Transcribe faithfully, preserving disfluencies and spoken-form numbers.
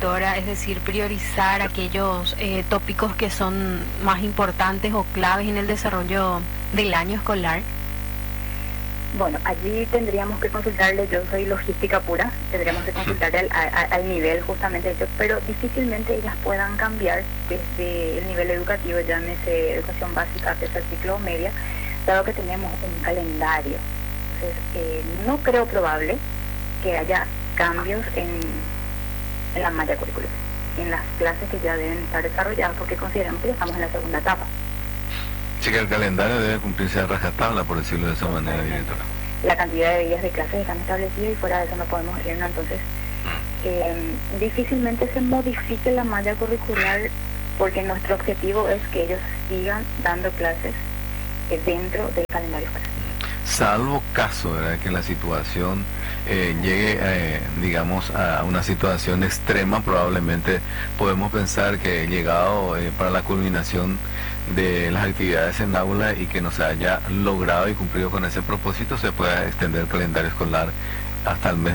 directora, es decir, priorizar aquellos eh, tópicos que son más importantes o claves en el desarrollo del año escolar? Bueno, allí tendríamos que consultarle, yo soy logística pura, tendríamos que consultarle al, a, al nivel justamente de ellos, pero difícilmente ellas puedan cambiar desde el nivel educativo, llámese educación básica hasta el ciclo media, dado que tenemos un calendario. Entonces, eh, no creo probable que haya cambios en, en la malla curricular, en las clases que ya deben estar desarrolladas, porque consideramos que ya estamos en la segunda etapa. Sí, que el calendario debe cumplirse a rajatabla, por decirlo de esa manera, directora. La cantidad de días de clases están establecidas y fuera de eso no podemos irnos, entonces eh, difícilmente se modifique la malla curricular, porque nuestro objetivo es que ellos sigan dando clases eh, dentro del calendario escolar. Salvo caso, ¿verdad?, que la situación eh, llegue, eh, digamos, a una situación extrema, probablemente podemos pensar que llegado eh, para la culminación de las actividades en aula y que no se haya logrado y cumplido con ese propósito, se pueda extender el calendario escolar hasta el mes